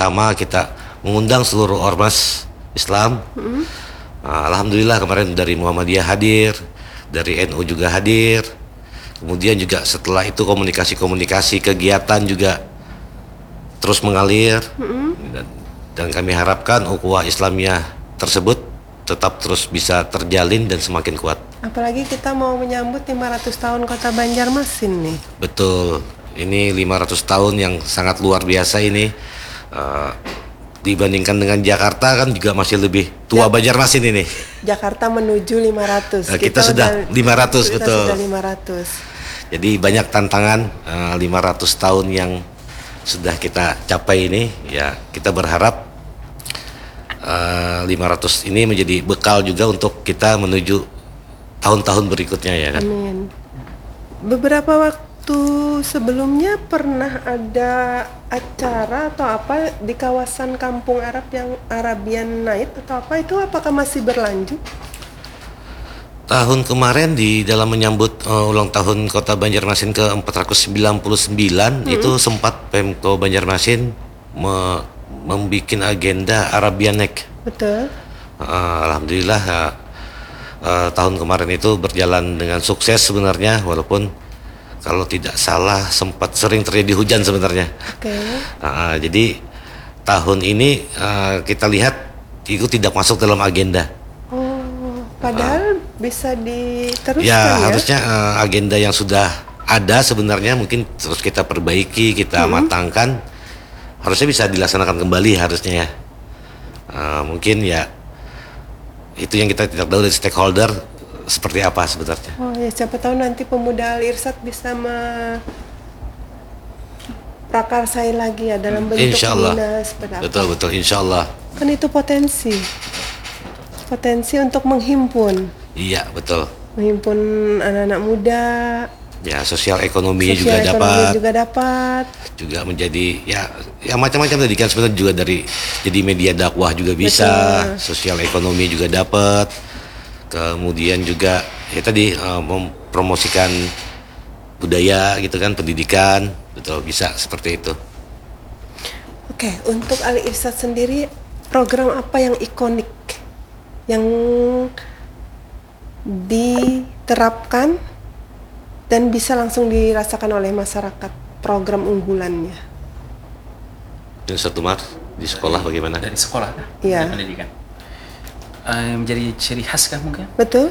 bersama kita mengundang seluruh ormas Islam. Alhamdulillah kemarin dari Muhammadiyah hadir, dari NU juga hadir. Kemudian juga setelah itu komunikasi kegiatan juga terus mengalir. Dan kami harapkan ukhuwah Islamiyah tersebut tetap terus bisa terjalin dan semakin kuat. Apalagi kita mau menyambut 500 tahun Kota Banjarmasin nih. Betul, ini 500 tahun yang sangat luar biasa ini. Dibandingkan dengan Jakarta kan juga masih lebih tua Banjarmasin ini. Jakarta menuju 500. Kita sudah 500, kita betul. Sudah 500. Jadi banyak tantangan 500 tahun yang sudah kita capai ini. Ya, kita berharap 500 ini menjadi bekal juga untuk kita menuju tahun-tahun berikutnya ya kan. Amin. Beberapa waktu sebelumnya pernah ada acara atau apa di kawasan Kampung Arab yang Arabian Night atau apa itu, apakah masih berlanjut? Tahun kemarin di dalam menyambut ulang tahun Kota Banjarmasin ke-499 itu sempat Pemko Banjarmasin membuat agenda Arabian Night. Betul. Alhamdulillah tahun kemarin itu berjalan dengan sukses sebenarnya, walaupun kalau tidak salah sempat sering terjadi hujan sebenarnya. Oke. Jadi tahun ini kita lihat itu tidak masuk dalam agenda. Oh, padahal bisa diteruskan Ya, ya? harusnya agenda yang sudah ada sebenarnya mungkin terus kita perbaiki, kita matangkan, harusnya bisa dilaksanakan kembali harusnya ya. Mungkin ya itu yang kita tidak tahu dari stakeholder seperti apa sebenarnya. Oh ya, siapa tahu nanti pemuda Al-Irsyad bisa prakarsai lagi ya dalam bentuk Insyaallah. dinas pada apa. Betul, insyaallah. Kan itu potensi untuk menghimpun anak-anak muda. Ya, sosial ekonominya juga dapat. Juga menjadi ya macam-macam tadi kan sebenarnya juga dari jadi media dakwah juga bisa. Betul. Sosial ekonomi juga dapat. Kemudian juga ya tadi mempromosikan budaya gitu kan, pendidikan, betul bisa seperti itu. Oke, untuk Al-Irsyad sendiri program apa yang ikonik yang diterapkan dan bisa langsung dirasakan oleh masyarakat, program unggulannya? Dan 1 Maret di sekolah bagaimana? Dari sekolah, Iya. Pendidikan. Menjadi ciri khas kan mungkin? Betul.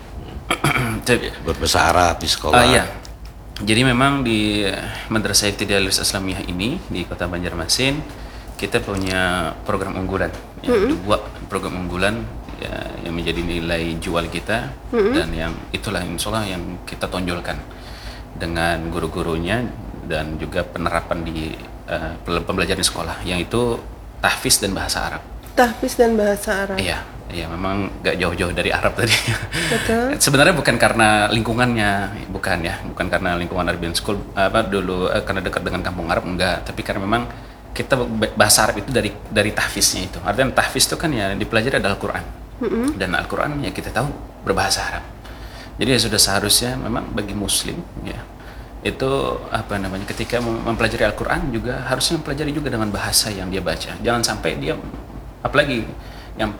Berbahasa Arab di sekolah. Iya. Jadi memang di Madrasah Ibtidaiyah Islamiyah ini di Kota Banjarmasin kita punya program unggulan. Dua program unggulan yang menjadi nilai jual kita dan yang itulah insyaallah yang kita tonjolkan dengan guru-gurunya dan juga penerapan di pembelajaran di sekolah, yang itu tahfiz dan bahasa Arab. Tahfiz dan bahasa Arab. Iya, memang gak jauh-jauh dari Arab tadi. Betul. Sebenarnya bukan karena lingkungannya, bukan karena lingkungan Arabian School dulu karena dekat dengan kampung Arab, enggak, tapi karena memang kita bahasa Arab itu dari tahfiznya itu. Artinya tahfiz itu kan ya dipelajari adalah Al-Qur'an. Dan Al-Qur'an ya kita tahu berbahasa Arab. Jadi ya sudah seharusnya memang bagi muslim ya itu ketika mempelajari Al-Qur'an juga harusnya mempelajari juga dengan bahasa yang dia baca. Jangan sampai dia, apalagi yang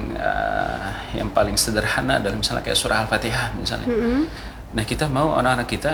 paling sederhana dalam misalnya kayak surah Al-Fatihah misalnya. Nah, kita mau anak-anak kita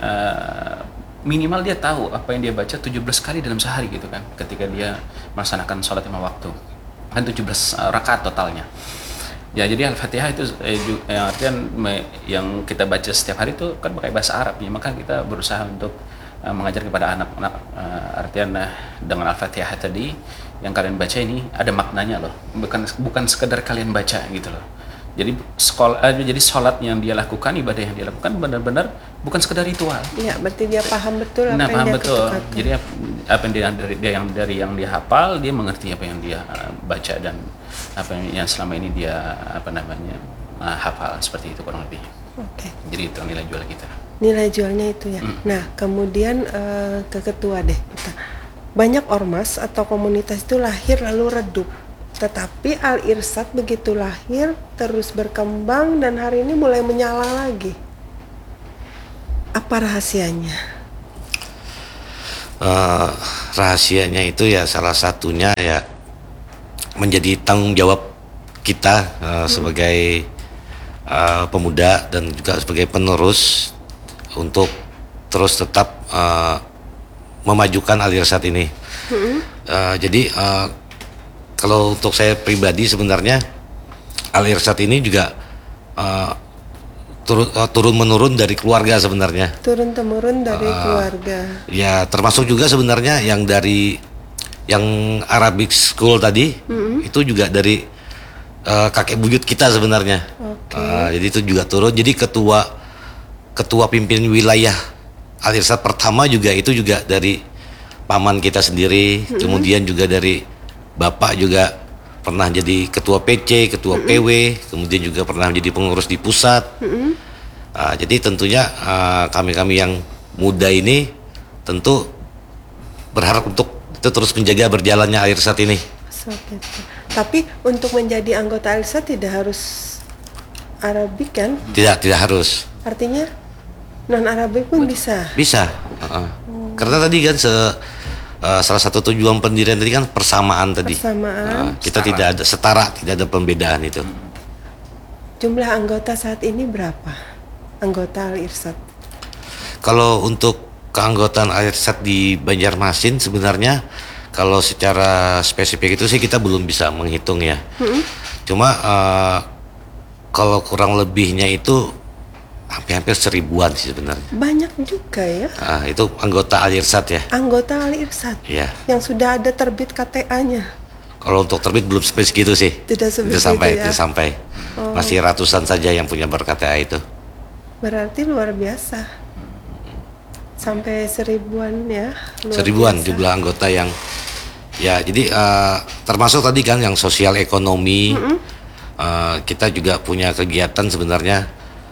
minimal dia tahu apa yang dia baca 17 kali dalam sehari gitu kan, ketika dia melaksanakan sholat 5 waktu kan 17 rakaat totalnya ya. Jadi Al-Fatihah itu artian yang kita baca setiap hari itu kan pakai bahasa Arab ya, maka kita berusaha untuk mengajar kepada anak-anak artian dengan Al-Fatihah tadi yang kalian baca ini ada maknanya loh, bukan sekedar kalian baca gitu loh. Jadi jadi sholat yang dia lakukan, ibadah yang dia lakukan benar-benar bukan sekedar ritual. Iya, berarti dia paham betul apa yang paham dia betul. katakan. Jadi apa yang dari yang dia hafal, dia mengerti apa yang dia baca dan apa yang selama ini dia hafal, seperti itu kurang lebih. Oke. Jadi itu nilai jual kita. Nilai jualnya itu ya. Nah, kemudian ke ketua deh kita. Banyak ormas atau komunitas itu lahir lalu redup. Tetapi Al-Irsyad begitu lahir terus berkembang dan hari ini mulai menyala lagi. Apa rahasianya? Eh, rahasianya itu ya salah satunya ya menjadi tanggung jawab kita sebagai pemuda dan juga sebagai penerus untuk terus tetap memajukan Alirsat ini. Jadi kalau untuk saya pribadi sebenarnya Alirsat ini juga turun menurun dari keluarga sebenarnya. Turun temurun dari keluarga. Ya termasuk juga sebenarnya yang dari yang Arabic School tadi itu juga dari kakek buyut kita sebenarnya. Jadi itu juga turun. Jadi ketua pimpinan wilayah Alirsat pertama juga itu juga dari paman kita sendiri. Kemudian juga dari bapak juga pernah jadi ketua PC, ketua PW, kemudian juga pernah menjadi pengurus di pusat. Jadi tentunya kami-kami yang muda ini tentu berharap untuk itu terus menjaga berjalannya Alirsat ini. Seperti itu. Tapi untuk menjadi anggota Alirsat tidak harus Arabik kan? Tidak harus. Artinya non Arabik pun bisa. Bisa. Karena tadi kan salah satu tujuan pendirian tadi kan persamaan tadi. Persamaan. Kita tidak ada setara, tidak ada pembedaan itu. Jumlah anggota saat ini berapa? Anggota Alirsat. Kalau untuk keanggotaan Alirsat di Banjarmasin sebenarnya kalau secara spesifik itu sih kita belum bisa menghitung ya. Cuma kalau kurang lebihnya itu hampir 1000-an sih sebenarnya. Banyak juga ya. Itu anggota Alirsat ya. Anggota Alirsat. Iya. Yang sudah ada terbit KTA-nya. Kalau untuk terbit belum sampai segitu sih. Tidak Tidak sampai, ya. tidak sampai. Masih ratusan saja yang punya ber-KTA itu. Berarti luar biasa. Sampai 1000-an ya. Luar 1000-an biasa. jumlah anggota yang ya jadi termasuk tadi kan yang sosial ekonomi. Kita juga punya kegiatan sebenarnya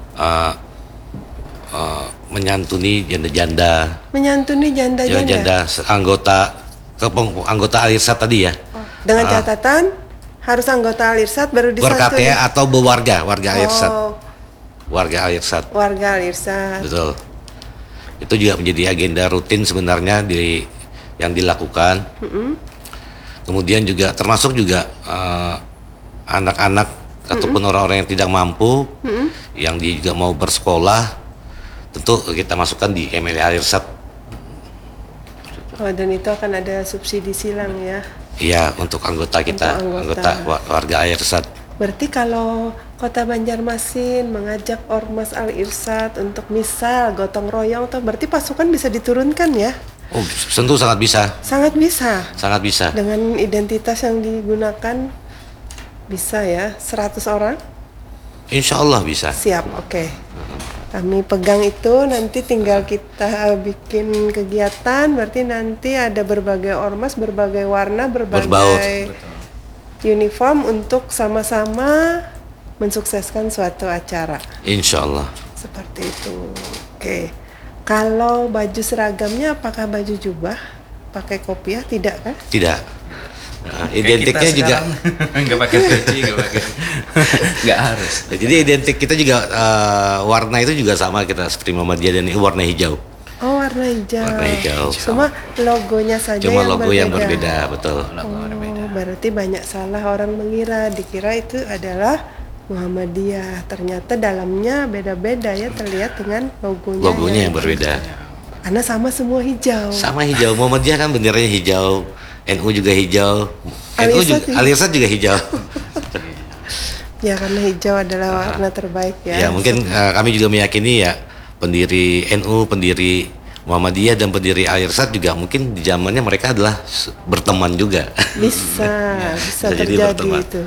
menyantuni janda-janda. Menyantuni janda-janda. Anggota Alirsat tadi ya. Dengan catatan harus anggota Alirsat baru disantuni. Ber-KTA atau warga Alirsat. Warga Alirsat. Warga Alirsat. Betul. Itu juga menjadi agenda rutin sebenarnya yang dilakukan. Kemudian juga termasuk juga anak-anak ataupun orang-orang yang tidak mampu, yang dia juga mau bersekolah, tentu kita masukkan di MLI Alirsat. Dan itu akan ada subsidi silang ya. Iya, untuk anggota kita, Untuk anggota. warga Alirsat. Berarti kalau Kota Banjarmasin mengajak Ormas Alirsat untuk misal gotong royong, tuh berarti pasukan bisa diturunkan ya? Oh, tentu sangat bisa, Sangat bisa. sangat bisa. Dengan identitas yang digunakan bisa ya, 100 orang? Insya Allah bisa. Siap, oke. Kami pegang itu, nanti tinggal kita bikin kegiatan, berarti nanti ada berbagai ormas, berbagai warna, Berbaut. berbagai uniform untuk sama-sama mensukseskan suatu acara. Insya Allah. Seperti itu. Oke. Kalau baju seragamnya apakah baju jubah? Pakai kopiah? Tidak kan? Tidak. Identiknya juga. Nggak pakai peci, nggak harus. Jadi identik kita juga warna itu juga sama kita seperti Muhammadiyah dan ini warna hijau. Oh, warna hijau. Warna hijau. Cuma logonya saja Cuma yang logo berbeda. yang berbeda, betul. Oh, berarti banyak salah orang mengira, dikira itu adalah Muhammadiyah. Ternyata dalamnya beda-beda ya, terlihat dengan logonya. Logonya yang berbeda. Karena sama semua hijau. Sama hijau. Muhammadiyah kan benderanya hijau. NU juga hijau. Alirsat juga hijau. Ya, karena hijau adalah warna terbaik ya. Ya mungkin kami juga meyakini ya pendiri NU, pendiri Muhammadiyah dan pendiri Alirsat juga mungkin di zamannya mereka adalah berteman juga. Bisa Bisa jadi terjadi berteman. itu.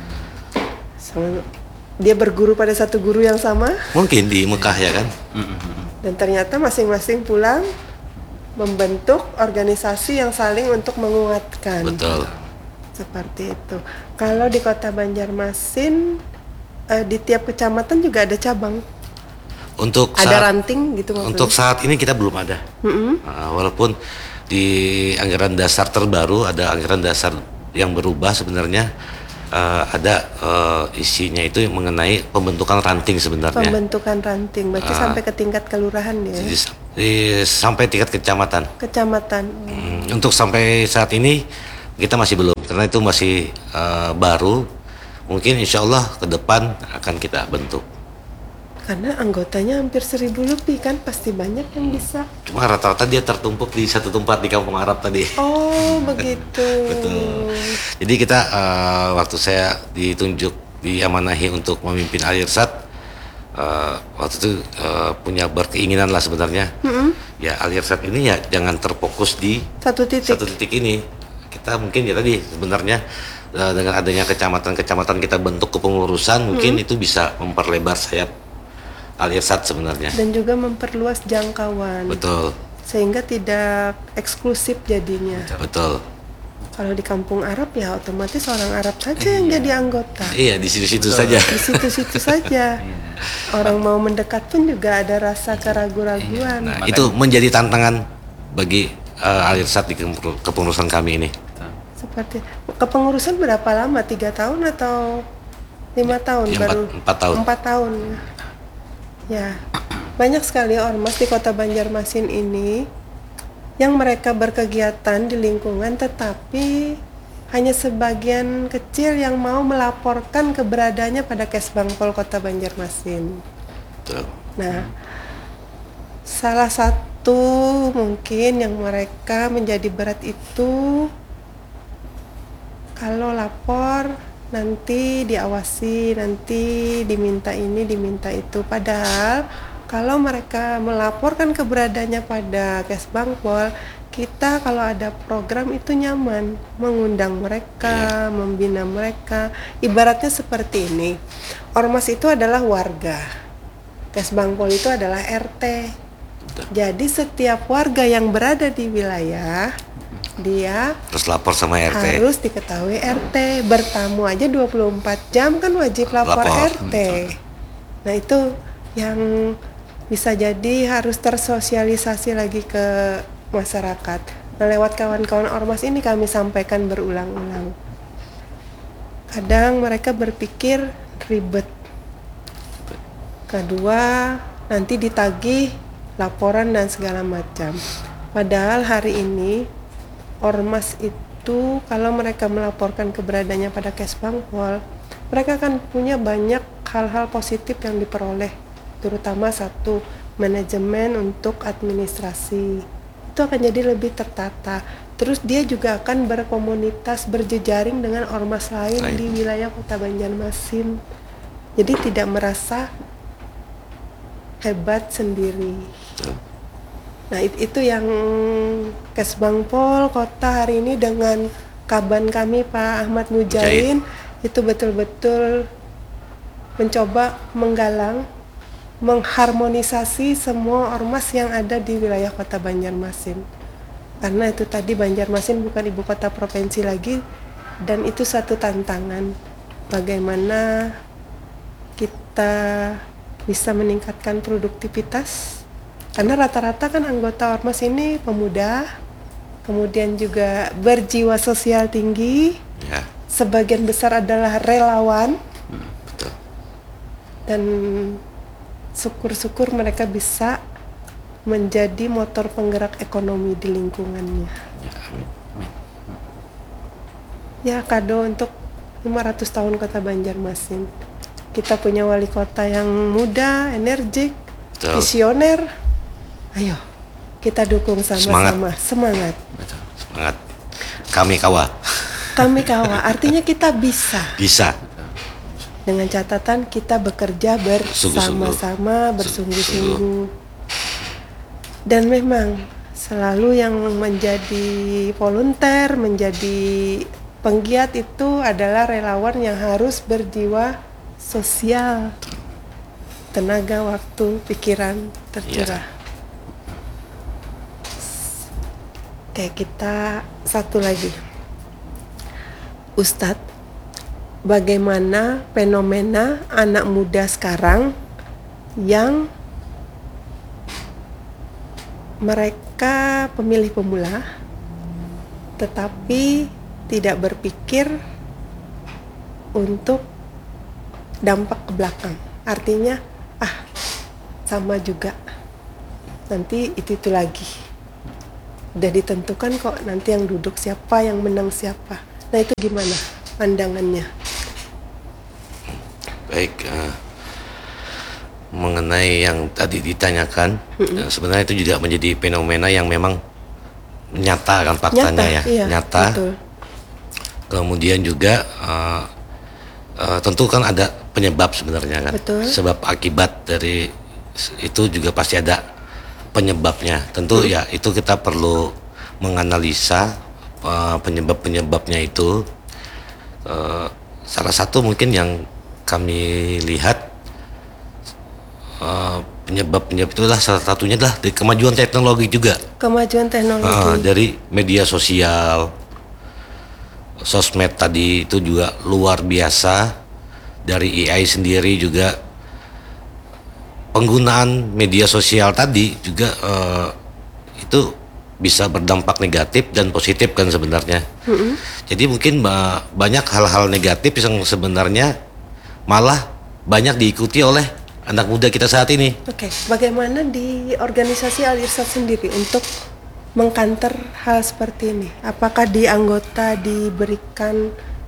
Dia berguru pada satu guru yang sama Mungkin di Mekah ya kan. dan ternyata masing-masing pulang membentuk organisasi yang saling untuk menguatkan. Betul. Seperti itu. Kalau di Kota Banjarmasin di tiap kecamatan juga ada cabang. Untuk Ada saat, ranting gitu maksudnya. untuk saat ini kita belum ada. Walaupun di anggaran dasar terbaru ada anggaran dasar yang berubah sebenarnya ada isinya itu mengenai pembentukan ranting sebenarnya. Pembentukan ranting berarti sampai ke tingkat kelurahan ya. Jadi sampai tingkat kecamatan. Kecamatan. Untuk sampai saat ini kita masih belum, karena itu masih baru. Mungkin insya Allah ke depan akan kita bentuk. Karena anggotanya hampir 1.000 lebih kan, pasti banyak yang bisa. Cuma rata-rata dia tertumpuk di satu tempat di Kampung Arab tadi. Oh begitu. Betul. Jadi kita waktu saya ditunjuk, diamanahi untuk memimpin Al-Irsad, waktu itu punya berkeinginan lah sebenarnya. Ya Al-Irsad ini ya jangan terfokus di Satu satu titik. titik ini. Kita mungkin ya tadi sebenarnya dengan adanya kecamatan-kecamatan kita bentuk kepengurusan, mungkin itu bisa memperlebar sayap Al-Irsad sebenarnya. Dan juga memperluas jangkauan. Betul, Sehingga tidak eksklusif jadinya. betul. Kalau di Kampung Arab ya otomatis orang Arab saja yang jadi anggota. Iya, di situ-situ saja. Di situ-situ saja. Orang mau mendekat pun juga ada rasa keraguan-raguan. Nah, itu menjadi tantangan bagi Al-Irsad di kepengurusan kami ini. Seperti kepengurusan berapa lama? 3 tahun atau 5 tahun Ya, baru? 4 tahun. 4 tahun. Ya, banyak sekali ormas di Kota Banjarmasin ini yang mereka berkegiatan di lingkungan, tetapi hanya sebagian kecil yang mau melaporkan keberadaannya pada Kesbangpol Kota Banjarmasin. Betul. Nah, salah satu mungkin yang mereka menjadi berat itu kalau lapor nanti diawasi, nanti diminta ini, diminta itu. Padahal kalau mereka melaporkan keberadaannya pada Kesbangpol, kita kalau ada program itu nyaman mengundang mereka, membina mereka. Ibaratnya seperti ini, ormas itu adalah warga, Kesbangpol itu adalah RT. Jadi setiap warga yang berada di wilayah, dia Terus lapor sama RT. harus diketahui RT. Bertamu aja 24 jam kan wajib lapor Lapor. RT. Nah itu yang bisa jadi harus tersosialisasi lagi ke masyarakat. Nah lewat kawan-kawan ormas ini kami sampaikan berulang-ulang. Kadang mereka berpikir ribet. Kedua, nanti ditagih laporan dan segala macam. Padahal hari ini ormas itu kalau mereka melaporkan keberadaannya pada Kesbangpol, mereka akan punya banyak hal-hal positif yang diperoleh, terutama satu, manajemen untuk administrasi. Itu akan jadi lebih tertata. Terus dia juga akan berkomunitas, berjejaring dengan ormas lain di wilayah Kota Banjarmasin. Jadi tidak merasa hebat sendiri. Nah itu yang Kesbangpol Kota hari ini dengan kaban kami Pak Ahmad Mujain itu betul-betul mencoba menggalang, mengharmonisasi semua ormas yang ada di wilayah Kota Banjarmasin. Karena itu tadi Banjarmasin bukan ibu kota provinsi lagi, dan itu satu tantangan bagaimana kita bisa meningkatkan produktivitas. Karena rata-rata kan anggota ormas ini pemuda, kemudian juga berjiwa sosial tinggi, Ya, sebagian besar adalah relawan, betul. dan syukur-syukur mereka bisa menjadi motor penggerak ekonomi di lingkungannya. Ya, amin. Ya, kado untuk 500 tahun Kota Banjarmasin. Kita punya wali kota yang muda, energik, Betul. visioner. Ayo, kita dukung sama-sama. Semangat. Betul. Semangat. Kami kawa. Kami kawa, artinya kita bisa. Bisa. Dengan catatan kita bekerja bersama-sama, bersungguh-sungguh. Dan memang selalu yang menjadi volunteer, menjadi penggiat itu adalah relawan yang harus berjiwa sosial. Tenaga, waktu, pikiran tercurah. Oke, kita satu lagi. Ustadz, bagaimana fenomena anak muda sekarang yang mereka pemilih pemula tetapi tidak berpikir untuk dampak ke belakang. Artinya, sama juga. nanti itu lagi. Udah ditentukan kok nanti yang duduk siapa, yang menang siapa. Nah itu gimana pandangannya? Baik, mengenai yang tadi ditanyakan, sebenarnya itu juga menjadi fenomena yang memang nyata kan faktanya, iya, nyata. betul. Kemudian juga tentu kan ada penyebab sebenarnya kan, Betul. sebab akibat dari itu juga pasti ada penyebabnya. Tentu ya itu kita perlu menganalisa penyebab-penyebabnya itu. Salah satu mungkin yang kami lihat penyebab-penyebab itulah salah satunya adalah dari kemajuan teknologi juga. Kemajuan teknologi. Dari media sosial, sosmed tadi itu juga luar biasa. Dari AI sendiri juga penggunaan media sosial tadi juga itu bisa berdampak negatif dan positif kan sebenarnya. Jadi mungkin banyak hal-hal negatif yang sebenarnya malah banyak diikuti oleh anak muda kita saat ini. Oke, bagaimana di organisasi Al-Irsyad sendiri untuk mengkanter hal seperti ini? Apakah di anggota diberikan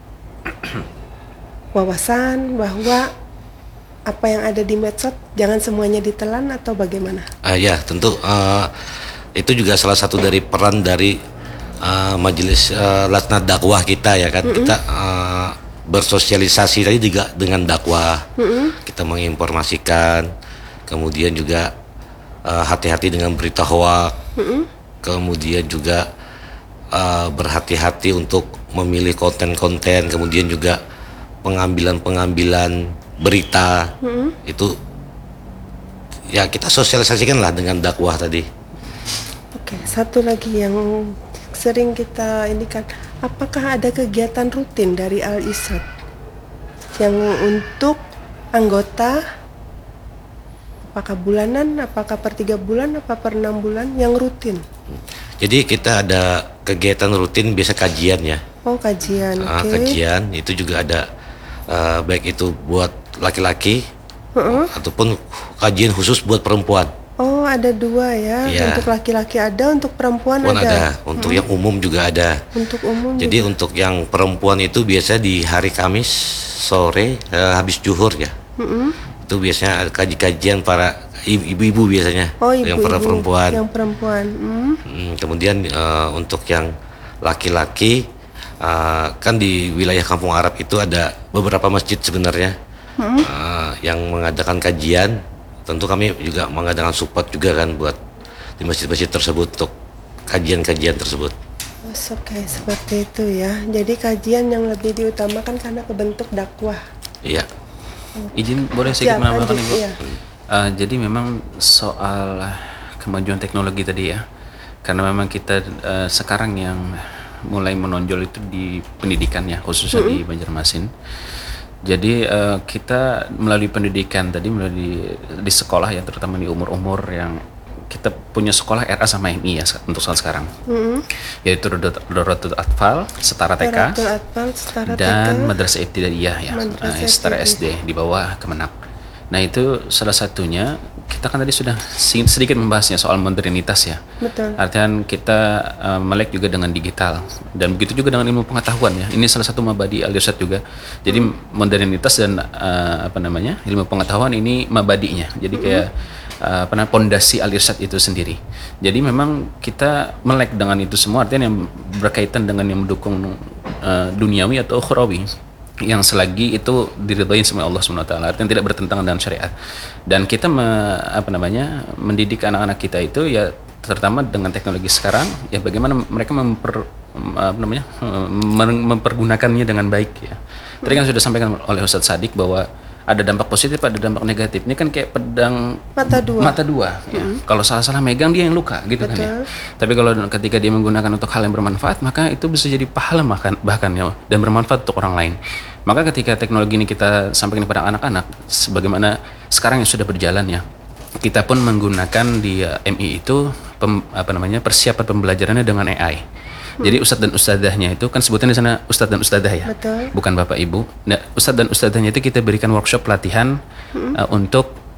wawasan bahwa apa yang ada di medsos jangan semuanya ditelan atau bagaimana? Ya tentu itu juga salah satu dari peran dari majelis Lajnah dakwah kita ya kan. Kita bersosialisasi tadi juga dengan dakwah. Kita menginformasikan, kemudian juga hati-hati dengan berita hoak. Kemudian juga berhati-hati untuk memilih konten-konten, kemudian juga pengambilan berita itu ya kita sosialisasikan lah dengan dakwah tadi. Oke, satu lagi yang sering kita ini kan, apakah ada kegiatan rutin dari Al-Irsyad yang untuk anggota, apakah bulanan, apakah per 3 bulan, apa per 6 bulan yang rutin? Jadi kita ada kegiatan rutin, biasa kajian ya. Oh, kajian, oke. Kajian itu juga ada baik itu buat laki-laki ataupun kajian khusus buat perempuan. Oh, ada 2 ya. Ya. Untuk laki-laki ada, untuk perempuan Perempuan ada. untuk yang umum juga ada. Untuk umum Jadi juga. untuk yang perempuan itu biasa di hari Kamis sore habis zuhur ya. Itu biasanya ada kajian para ibu-ibu biasanya. Oh, yang para ibu-ibu, perempuan. yang perempuan. Kemudian untuk yang laki-laki kan di wilayah Kampung Arab itu ada beberapa masjid sebenarnya yang mengadakan kajian. Tentu kami juga mengadakan support juga kan buat di masjid-masjid tersebut untuk kajian-kajian tersebut. Oke, seperti itu ya. Jadi kajian yang lebih diutamakan karena kebentuk dakwah. Iya. Izin boleh sedikit Siap, menambahkan lanjut, Ibu? iya. Jadi memang soal kemajuan teknologi tadi ya, karena memang kita sekarang yang mulai menonjol itu di pendidikan ya, khususnya di Banjarmasin. Jadi kita melalui pendidikan tadi, melalui di sekolah ya, terutama di umur-umur yang kita punya sekolah RA sama MI ya untuk saat sekarang, yaitu Dorotul Atfal setara TK Dorotul Atfal setara dan TK. Madrasah Ibtidaiyah ya, Madrasah setara Ibtidaiyah. SD di bawah Kemenak. Nah itu salah satunya, kita kan tadi sudah sedikit membahasnya soal modernitas ya. Betul. Artian kita melek juga dengan digital dan begitu juga dengan ilmu pengetahuan ya. Ini salah satu mabadi Al-Irsyad juga. Jadi modernitas dan ilmu pengetahuan ini mabadinya. Jadi kayak pondasi Al-Irsyad itu sendiri. Jadi memang kita melek dengan itu semua, artinya yang berkaitan dengan yang mendukung duniawi atau ukhrawi, yang selagi itu diridhoi sama Allah SWT, artinya tidak bertentangan dengan syariat. Dan kita mendidik anak-anak kita itu ya, terutama dengan teknologi sekarang ya, bagaimana mereka mempergunakannya dengan baik ya. Tadi kan sudah sampaikan oleh Ustadz Sadik bahwa ada dampak positif, ada dampak negatif. Ini kan kayak pedang mata dua ya. Kalau salah-salah megang dia yang luka gitu. Betul. Kan ya. Tapi kalau ketika dia menggunakan untuk hal yang bermanfaat, maka itu bisa jadi pahala bahkan ya, dan bermanfaat untuk orang lain. Maka ketika teknologi ini kita sampaikan kepada anak-anak, sebagaimana sekarang yang sudah berjalan ya, kita pun menggunakan di MI itu persiapan pembelajarannya dengan AI. Jadi ustadz dan ustadzahnya itu kan sebutannya di sana ustadz dan ustadzah ya. Betul. Bukan bapak ibu. Nah, ustadz dan ustadzahnya itu kita berikan workshop pelatihan untuk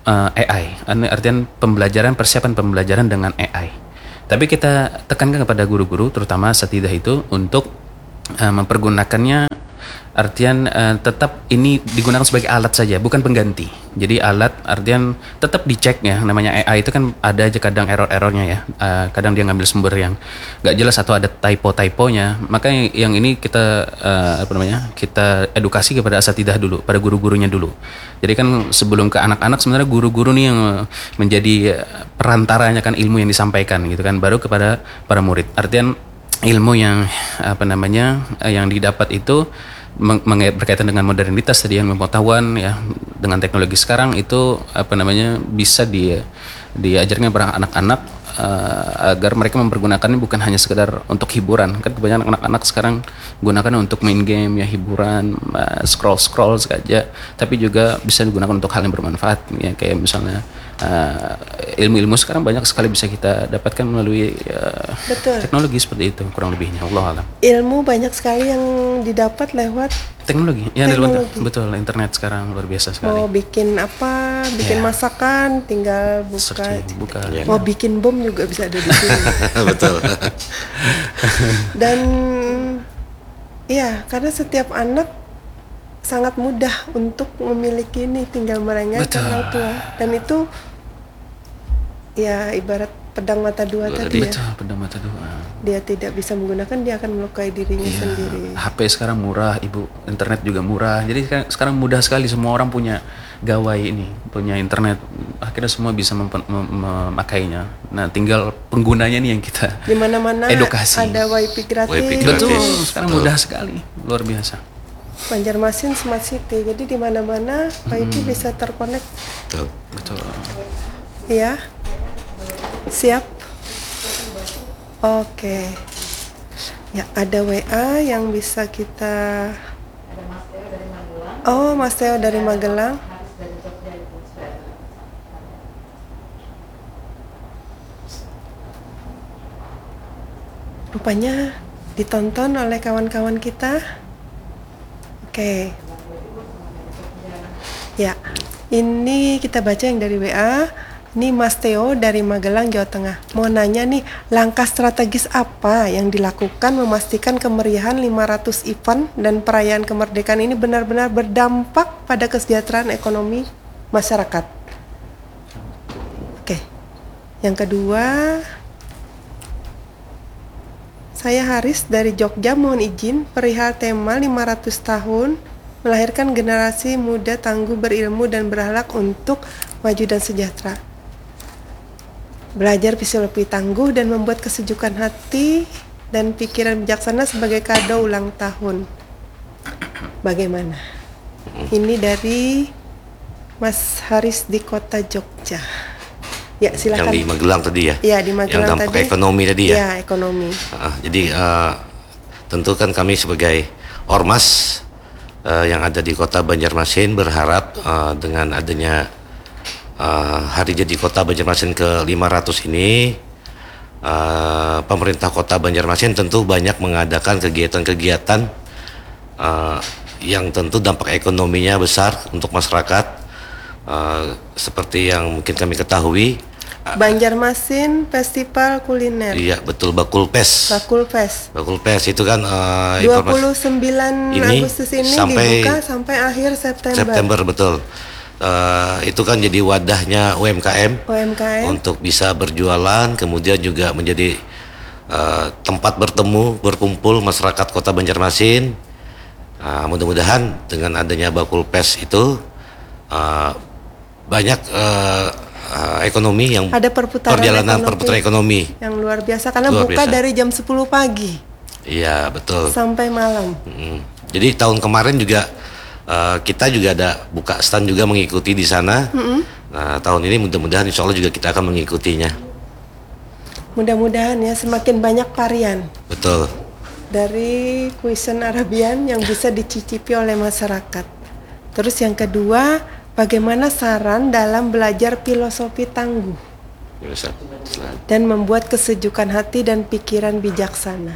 AI, artian persiapan pembelajaran dengan AI. Tapi kita tekankan kepada guru-guru, terutama Asatidah itu untuk mempergunakannya, artian tetap ini digunakan sebagai alat saja, bukan pengganti. Jadi alat, artian tetap dicek ya, namanya AI itu kan ada aja kadang error-errornya ya, kadang dia ngambil sumber yang nggak jelas atau ada typo-typonya. Makanya yang ini kita kita edukasi kepada Asatidah dulu, pada guru-gurunya dulu. Jadi kan sebelum ke anak-anak sebenarnya guru-guru nih yang menjadi perantaranya kan ilmu yang disampaikan gitu kan, baru kepada para murid. Artian ilmu yang yang didapat itu berkaitan dengan modernitas tadi, yang pengetahuan ya dengan teknologi sekarang itu bisa diajarkan kepada anak-anak agar mereka mempergunakannya bukan hanya sekedar untuk hiburan. Kan kebanyakan anak-anak sekarang gunakan untuk main game ya, hiburan, scroll saja, tapi juga bisa digunakan untuk hal yang bermanfaat ya, kayak misalnya ilmu-ilmu sekarang banyak sekali bisa kita dapatkan melalui teknologi seperti itu, kurang lebihnya. Allah alam. Ilmu banyak sekali yang didapat lewat teknologi. Ya, betul, internet sekarang luar biasa sekali. Mau bikin apa, bikin masakan, tinggal buka. Mau bikin bom juga bisa ada di sini. Betul. Dan ya, karena setiap anak sangat mudah untuk memiliki ini, tinggal merengek ke orang tua. Dan itu ya ibarat pedang mata dua tadi ya. Betul, pedang mata dua. Dia tidak bisa menggunakan, dia akan melukai dirinya sendiri. HP sekarang murah, Ibu. Internet juga murah. Jadi sekarang mudah sekali, semua orang punya gawai ini, punya internet. Akhirnya semua bisa memakainya. Nah, tinggal penggunanya nih yang kita di mana-mana edukasi. Ada WiFi gratis. Betul, sekarang mudah sekali, luar biasa. Banjarmasin Smart City, jadi di mana-mana WiFi bisa terkonek. Betul. Iya. Siap. Oke. Ya, ada WA yang bisa kita. Oh, Mas Theo dari Magelang. Rupanya ditonton oleh kawan-kawan kita. Oke. Ya, ini kita baca yang dari WA. Ini Mas Theo dari Magelang, Jawa Tengah. Mau nanya nih, langkah strategis apa yang dilakukan memastikan kemeriahan 500 event dan perayaan kemerdekaan ini benar-benar berdampak pada kesejahteraan ekonomi masyarakat? Oke. Yang kedua, saya Haris dari Jogja, mohon izin perihal tema 500 tahun melahirkan generasi muda tangguh, berilmu dan berakhlak untuk maju dan sejahtera. Belajar bisa lebih tangguh dan membuat kesejukan hati dan pikiran bijaksana sebagai kado ulang tahun. Bagaimana? Ini dari Mas Haris di kota Jogja. Ya, silakan. Yang di Magelang tadi ya? Ya, di Magelang yang dampak tadi. Ekonomi tadi ya? Ya, ekonomi. Jadi tentu kan kami sebagai ormas yang ada di kota Banjarmasin berharap dengan adanya hari jadi kota Banjarmasin ke-500 ini, pemerintah kota Banjarmasin tentu banyak mengadakan kegiatan-kegiatan yang tentu dampak ekonominya besar untuk masyarakat, seperti yang mungkin kami ketahui. Banjarmasin Festival Kuliner. Iya, betul, Bakulpes. Bakulpes itu kan 29 ini Agustus ini sampai dibuka sampai akhir September. September, betul. Itu kan jadi wadahnya UMKM untuk bisa berjualan, kemudian juga menjadi tempat berkumpul masyarakat kota Banjarmasin. Mudah-mudahan dengan adanya Bakulpes itu banyak ekonomi yang ada perputaran ekonomi yang luar biasa karena buka dari jam 10 pagi. Iya, betul. Sampai malam. Jadi tahun kemarin juga kita juga ada buka stand juga mengikuti di sana. Nah, tahun ini mudah-mudahan insya Allah juga kita akan mengikutinya. Mudah-mudahan ya, semakin banyak varian. Betul. Dari kuisen Arabian yang bisa dicicipi oleh masyarakat. Terus yang kedua, bagaimana saran dalam belajar filosofi tangguh dan membuat kesejukan hati dan pikiran bijaksana?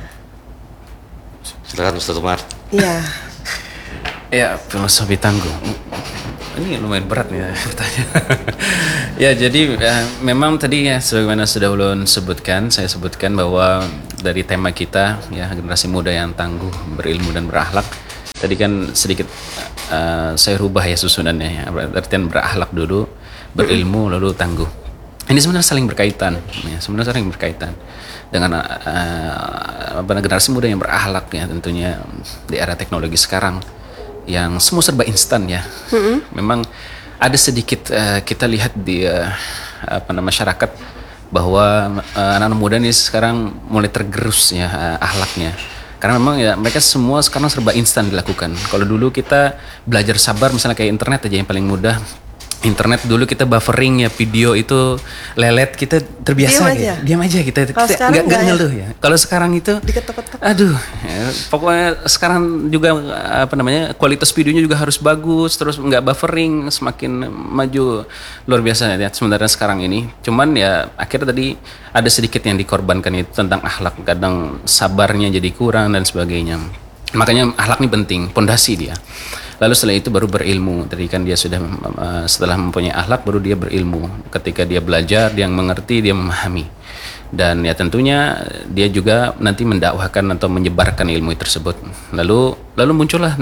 Silakan Ustaz Umar. Iya. Ya, filosofi tangguh. Ini lumayan berat nih pertanyaan. Ya, jadi memang tadi ya sebagaimana sudah ulun sebutkan, saya sebutkan bahwa dari tema kita ya generasi muda yang tangguh, berilmu dan berakhlak. Tadi kan sedikit saya rubah ya susunannya ya. Artian berakhlak dulu, berilmu lalu tangguh. Ini sebenarnya saling berkaitan, ya, sebenarnya saling berkaitan dengan generasi muda yang berakhlak ya tentunya di era teknologi sekarang yang semua serba instan ya. Memang ada sedikit kita lihat di masyarakat bahwa anak-anak muda ini sekarang mulai tergerus ya akhlaknya. Karena memang ya mereka semua sekarang serba instan dilakukan. Kalau dulu kita belajar sabar misalnya kayak internet aja yang paling mudah. Internet dulu kita buffering ya, video itu lelet, kita terbiasa diam aja kita nggak ngeluh ya. Kalau sekarang itu diketok-ketok. Aduh, ya, pokoknya sekarang juga kualitas videonya juga harus bagus, terus nggak buffering, semakin maju luar biasa ya sebenarnya sekarang ini. Cuman ya akhirnya tadi ada sedikit yang dikorbankan itu tentang akhlak, kadang sabarnya jadi kurang dan sebagainya. Makanya akhlak ini penting, pondasi dia. Lalu setelah itu baru berilmu. Tadi kan dia sudah setelah mempunyai akhlak baru dia berilmu. Ketika dia belajar, dia mengerti, dia memahami. Dan ya tentunya dia juga nanti mendakwahkan atau menyebarkan ilmu tersebut. Lalu muncullah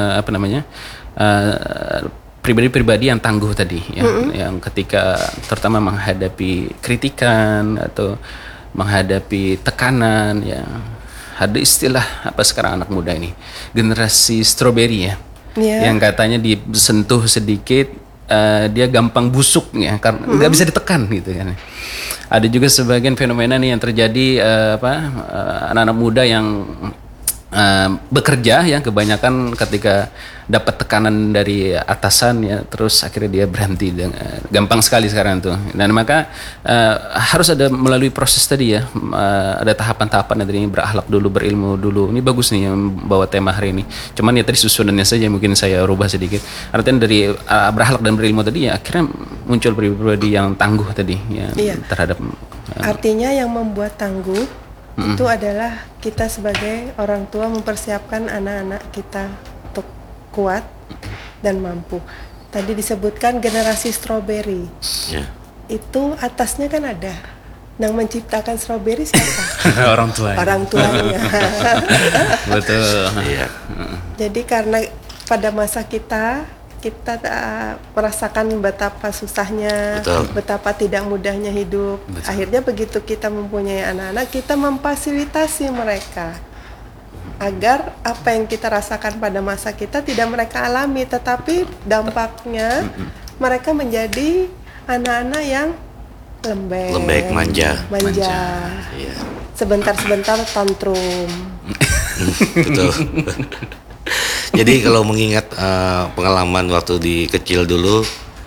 pribadi-pribadi yang tangguh tadi ya, yang ketika terutama menghadapi kritikan atau menghadapi tekanan ya. Ada istilah apa sekarang anak muda ini, generasi strawberry ya. Yang katanya disentuh sedikit dia gampang busuk ya karena nggak bisa ditekan gitu kan. Ada juga sebagian fenomena nih yang terjadi anak-anak muda yang bekerja ya kebanyakan ketika dapat tekanan dari atasan ya terus akhirnya dia berhenti gampang sekali sekarang tuh. Dan maka harus ada melalui proses tadi ya, ada tahapan-tahapan dari berakhlak dulu, berilmu dulu. Ini bagus nih yang bawa tema hari ini. Cuman ya tadi susunannya saja mungkin saya rubah sedikit. Artinya dari berakhlak dan berilmu tadi ya akhirnya muncul pribadi yang tangguh tadi ya terhadap artinya yang membuat tangguh itu adalah kita sebagai orang tua mempersiapkan anak-anak kita untuk kuat dan mampu. Tadi disebutkan generasi strawberry. Itu atasnya kan ada. Yang menciptakan strawberry siapa? Orang tuanya. Orang tuanya. Betul. Jadi karena pada masa kita merasakan betapa susahnya, betapa tidak mudahnya hidup. Akhirnya begitu kita mempunyai anak-anak, kita memfasilitasi mereka agar apa yang kita rasakan pada masa kita tidak mereka alami, tetapi dampaknya mereka menjadi anak-anak yang lembek, manja. Sebentar-sebentar tantrum. Betul. Jadi kalau mengingat pengalaman waktu di kecil dulu,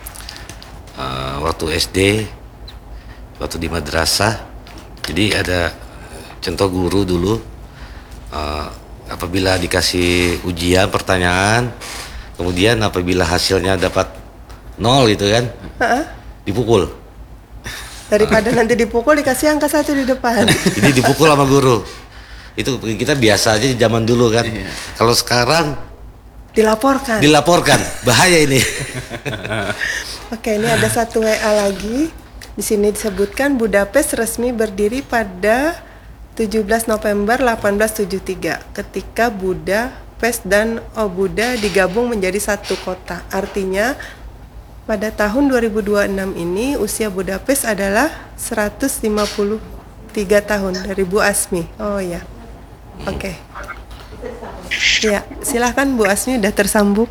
waktu SD, waktu di madrasah, jadi ada contoh guru dulu, apabila dikasih ujian pertanyaan, kemudian apabila hasilnya dapat 0 gitu kan, dipukul. Daripada nanti dipukul dikasih angka 1 di depan. Jadi dipukul sama guru. Itu kita biasa aja di zaman dulu kan. Kalau sekarang dilaporkan, bahaya ini. Oke, ini ada satu WA lagi. Di sini disebutkan Budapest resmi berdiri pada 17 November 1873 ketika Budapest dan Obuda digabung menjadi satu kota. Artinya pada tahun 2026 ini usia Budapest adalah 153 tahun dari Bu Asmi. Oh ya. Oke. Ya, silahkan Bu Asmi, udah tersambung.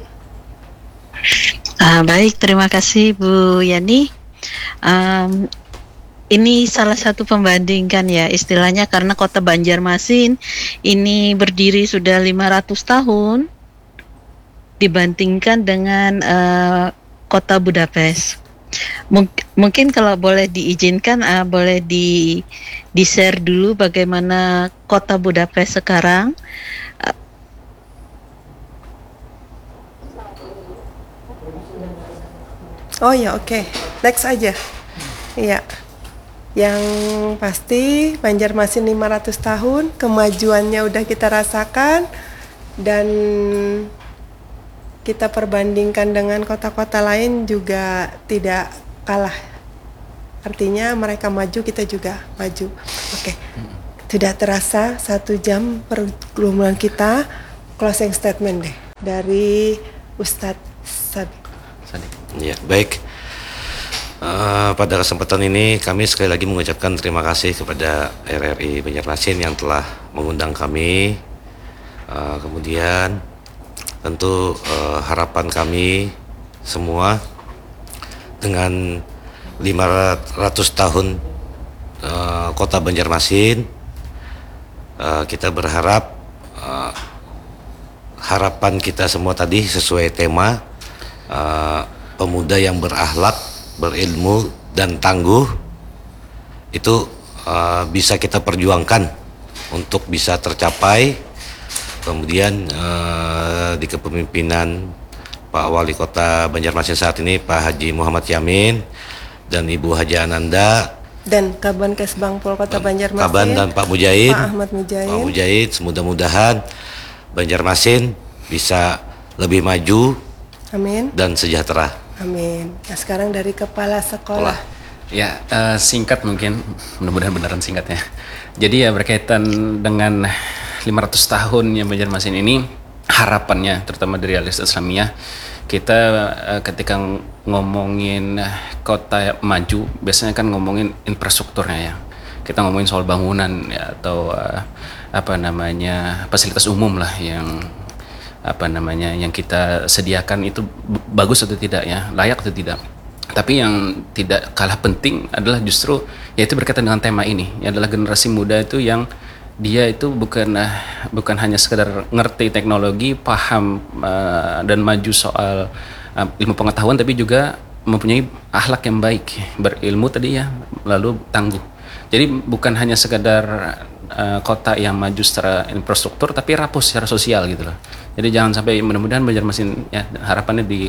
Baik, terima kasih Bu Yani. Ini salah satu pembandingkan ya istilahnya, karena kota Banjarmasin ini berdiri sudah 500 tahun dibandingkan dengan kota Budapest. Mungkin kalau boleh diizinkan, boleh di-share dulu bagaimana kota Budapest sekarang. Oh ya, oke. Next aja. Iya. Yang pasti Banjarmasin 500 tahun, kemajuannya udah kita rasakan, dan kita perbandingkan dengan kota-kota lain juga tidak kalah. Artinya mereka maju, kita juga maju. Oke. Tidak terasa 1 jam pergumulan kita. Closing statement deh dari Ustadz Sabik. Ya, baik. Pada kesempatan ini kami sekali lagi mengucapkan terima kasih kepada RRI Banjarmasin yang telah mengundang kami. Kemudian tentu harapan kami semua dengan 500 tahun kota Banjarmasin, kita berharap harapan kita semua tadi sesuai tema pemuda yang berakhlak, berilmu dan tangguh itu bisa kita perjuangkan untuk bisa tercapai. Kemudian di kepemimpinan Pak Wali Kota Banjarmasin saat ini Pak Haji Muhammad Yamin dan Ibu Haji Ananda dan Kabankes Bangpol Kota Banjarmasin, Kaban dan Pak Mujahid, Pak Ahmad Mujahid. Mudah-mudahan Banjarmasin bisa lebih maju, amin, dan sejahtera. Amin. Nah, sekarang dari kepala sekolah. Ya, singkat mungkin, mudah-mudahan beneran singkat ya. Jadi ya berkaitan dengan 500 tahun yang Banjarmasin ini, harapannya terutama dari Al Irsyad Islamiyah, kita ketika ngomongin kota maju, biasanya kan ngomongin infrastrukturnya ya. Kita ngomongin soal bangunan ya, atau fasilitas umum lah yang yang kita sediakan itu bagus atau tidak ya, layak atau tidak. Tapi yang tidak kalah penting adalah justru yaitu berkaitan dengan tema ini, adalah generasi muda itu yang dia itu bukan hanya sekedar ngerti teknologi, paham dan maju soal ilmu pengetahuan, tapi juga mempunyai akhlak yang baik, berilmu tadi ya, lalu tangguh. Jadi bukan hanya sekedar kota yang maju secara infrastruktur, tapi rapuh secara sosial gitu loh. Jadi jangan sampai, mudah-mudahan Banjarmasin ya, harapannya di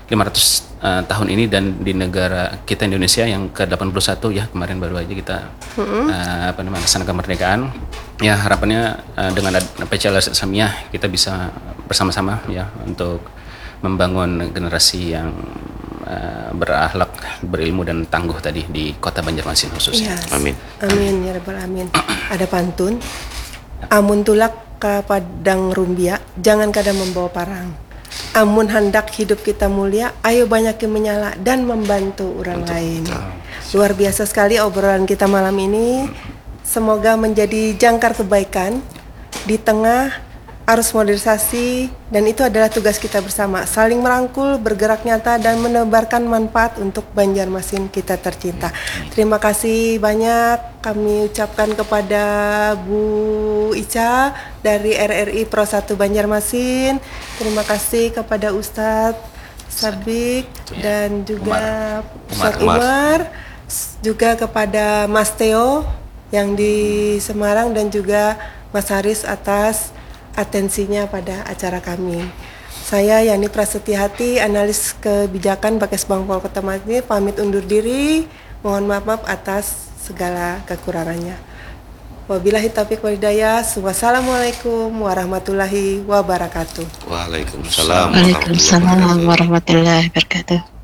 500 tahun ini dan di negara kita Indonesia yang ke-81 ya, kemarin baru aja kita laksanakan kemerdekaan. Ya harapannya dengan PC Al Irsyad Islamiyah kita bisa bersama-sama ya untuk membangun generasi yang berakhlak, berilmu dan tangguh tadi di kota Banjarmasin khususnya. Yes. Amin. Amin ya rabbal alamin. Ada pantun. Amun tulak ke padang rumbia, jangan kadang membawa parang. Amun hendak hidup kita mulia, ayo banyakin menyala dan membantu orang lain. Luar biasa sekali obrolan kita malam ini. Semoga menjadi jangkar kebaikan di tengah arus modernisasi, dan itu adalah tugas kita bersama, saling merangkul, bergerak nyata dan menebarkan manfaat untuk Banjarmasin kita tercinta. Terima kasih banyak kami ucapkan kepada Bu Ica dari RRI Pro 1 Banjarmasin. Terima kasih kepada Ustadz Sabik dan juga Ustadz Umar, juga kepada Mas Theo yang di Semarang dan juga Mas Haris atas atensinya pada acara kami. Saya Yani Prasetyahati, analis kebijakan Bakes Bangpol Kota Banjarmasin, pamit undur diri. Mohon maaf atas segala kekurangannya. Wabillahi taufiq wal hidayah. Wassalamualaikum warahmatullahi wabarakatuh. Waalaikumsalam Waalaikumsalam warahmatullahi wabarakatuh.